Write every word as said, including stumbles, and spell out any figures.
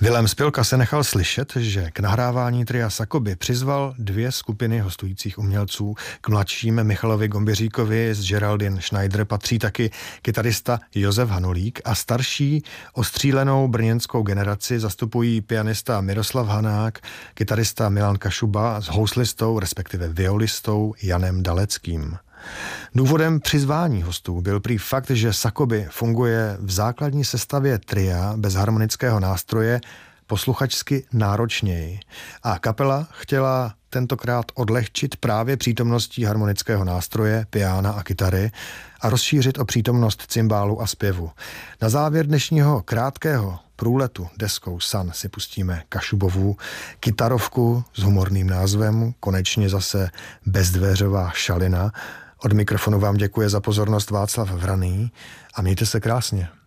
Vilém Spilka se nechal slyšet, že k nahrávání tria Sakoby přizval dvě skupiny hostujících umělců. K mladším Michalovi Gombiříkovi z Geraldine Schneider patří taky kytarista Josef Hanulík a starší ostřílenou brněnskou generaci zastupují pianista Miroslav Hanák, kytarista Milan Kašuba s houslistou, respektive violistou Janem Daleckým. Důvodem přizvání hostů byl prý fakt, že Sakoby funguje v základní sestavě tria bez harmonického nástroje posluchačsky náročněji a kapela chtěla tentokrát odlehčit právě přítomností harmonického nástroje, piána a kytary a rozšířit o přítomnost cymbálu a zpěvu. Na závěr dnešního krátkého průletu deskou Sun si pustíme Kašubovu kytarovku s humorným názvem, konečně zase bezdvéřová šalina. Od mikrofonu vám děkuje za pozornost Václav Vraný a mějte se krásně.